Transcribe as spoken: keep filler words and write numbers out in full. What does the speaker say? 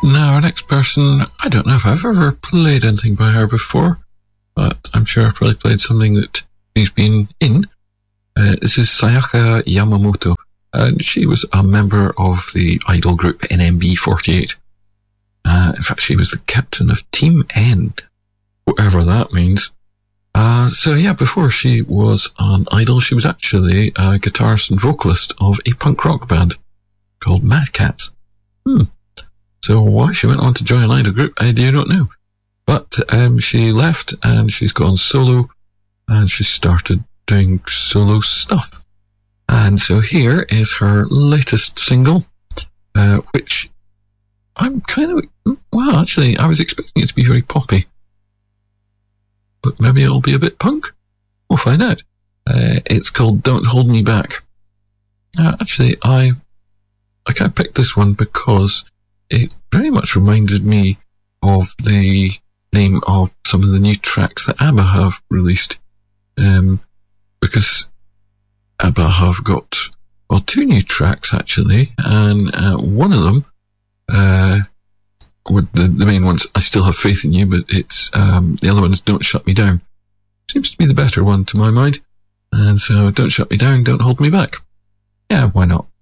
Now, our next person, I don't know if I've ever played anything by her before, but I'm sure I've probably played something that she's been in. Uh, this is Sayaka Yamamoto, and she was a member of the idol group N M B forty-eight. Uh, in fact, she was the captain of Team N, whatever that means. Uh, so yeah, before she was an idol, she was actually a guitarist and vocalist of a punk rock band called Mad Cats. Hmm. So why she went on to join an idol group, I do not know. But um, she left and she's gone solo and she started doing solo stuff. And so here is her latest single, uh, which I'm kind of, well, actually, I was expecting it to be very poppy. But maybe it'll be a bit punk. We'll find out. Uh, it's called Don't Hold Me Back. Uh, actually, I, I kind of picked this one because it very much reminded me of the name of some of the new tracks that ABBA have released. Um, because ABBA have got, well, two new tracks actually, and uh, one of them, uh, with the, the main one's I Still Have Faith in You, but it's, um, the other one is Don't Shut Me Down. Seems to be the better one to my mind. And so Don't Shut Me Down, Don't Hold Me Back. Yeah, why not?